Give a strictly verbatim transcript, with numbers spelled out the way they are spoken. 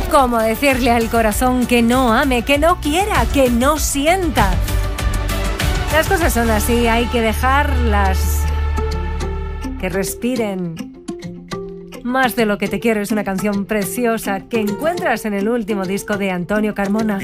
¿Cómo decirle al corazón que no ame, que no quiera, que no sienta? Las cosas son así, hay que dejarlas que respiren. Más de lo que te quiero es una canción preciosa que encuentras en el último disco de Antonio Carmona.